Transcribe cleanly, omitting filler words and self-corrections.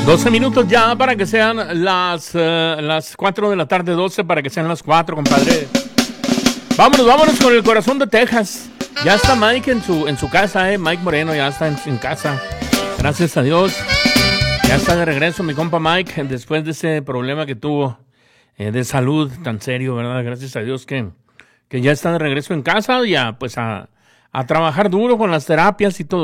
12 minutos ya para que sean las 4 de la tarde, 12 para que sean las 4, compadre. Vámonos con el corazón de Texas. Ya está Mike en su casa, Mike Moreno ya está en casa. Gracias a Dios. Ya está de regreso mi compa Mike después de ese problema que tuvo de salud tan serio, ¿verdad? Gracias a Dios que ya está de regreso en casa y pues a trabajar duro con las terapias y todo